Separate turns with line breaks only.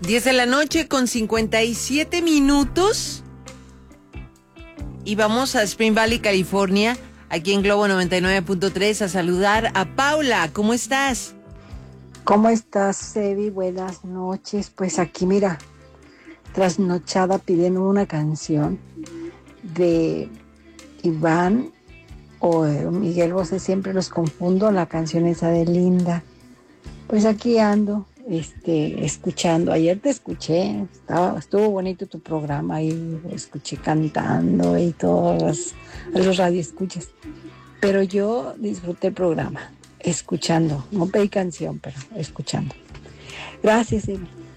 10 de la noche con 57 minutos. Y vamos a Spring Valley, California, aquí en Globo 99.3, a saludar a Paula. ¿Cómo estás?
¿Cómo estás, Sebi? Buenas noches. Pues aquí, mira, trasnochada pidiendo una canción de Iván o Miguel Bosé, siempre los confundo, la canción esa de Linda. Pues aquí ando, escuchando. Ayer te escuché, estuvo bonito tu programa y escuché cantando y todos los radioescuchas. Pero yo disfruté el programa, escuchando. No pedí canción, pero escuchando. Gracias, Sebi.